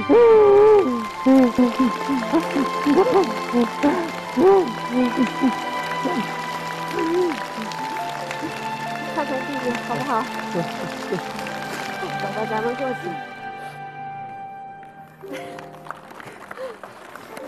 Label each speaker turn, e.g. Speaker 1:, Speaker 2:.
Speaker 1: 看看弟弟好不好？走到咱们过去。